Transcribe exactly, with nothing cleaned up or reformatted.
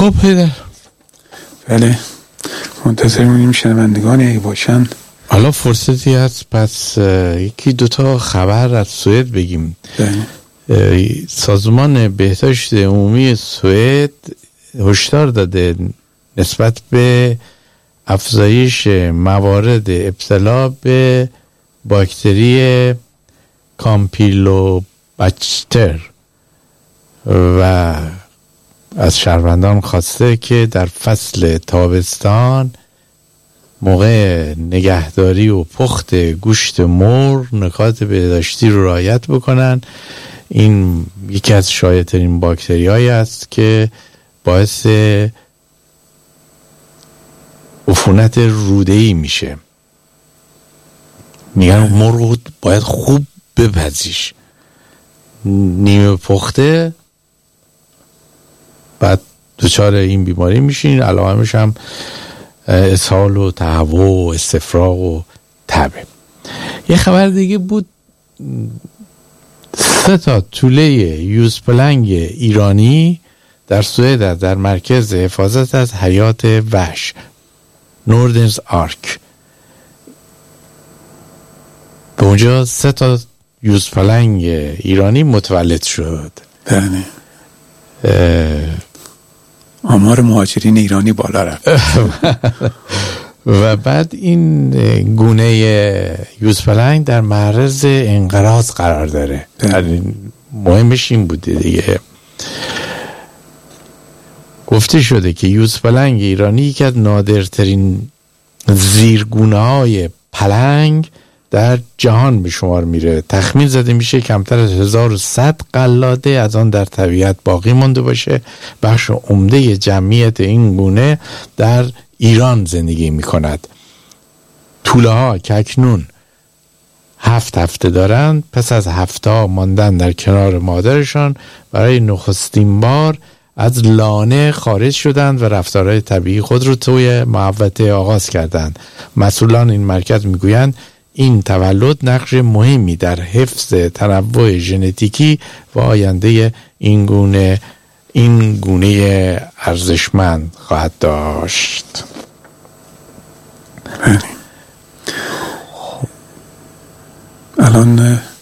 خب هیدر، بله منتظر میمونیم شنوندگانی اگه باشن. حالا فرصتی هست پس یکی دوتا خبر از سوئد بگیم. بله. سازمان بهداشت عمومی سوئد هشدار داده نسبت به افزایش موارد ابتلا به باکتری کامپیلوباکتر و از شهروندان خواسته که در فصل تابستان موقع نگهداری و پخت گوشت مرغ نکات بهداشتی رو رعایت بکنن. این یکی از شایع‌ترین باکتری هایی است که باعث عفونت روده‌ای میشه. میگن مرغ باید خوب بپزیش، نیمه پخته بعد دچار این بیماری میشین. علائمش هم اسهال و تهوع و استفراغ و تبه. یه خبر دیگه بود، سه تا توله یوزپلنگ ایرانی در سوئد در مرکز حفاظت از حیات وحش نوردنز آرک به اونجا سه تا یوزپلنگ ایرانی متولد شد. بله. آمار مهاجرین ایرانی بالا رفت. و بعد این گونه یوزپلنگ در معرض انقراض قرار داره. مهمش این بوده دیگه. گفته شده که یوزپلنگ ایرانی یکی از نادرترین زیرگونه های پلنگ در جهان به شمار میره. تخمین زده میشه کمتر از هزار و صد قلاده از آن در طبیعت باقی مانده باشه. بخش عمده جمعیت این گونه در ایران زندگی میکند. توله ها که اکنون هفت هفته دارند، پس از هفته ها ماندن در کنار مادرشان برای نخستین بار از لانه خارج شدند و رفتارهای طبیعی خود رو توی محوطه آغاز کردند. مسئولان این مرکز میگویند این تولد نقش مهمی در حفظ تنوع ژنتیکی و آینده این گونه این گونه ارزشمند خواهد داشت. الان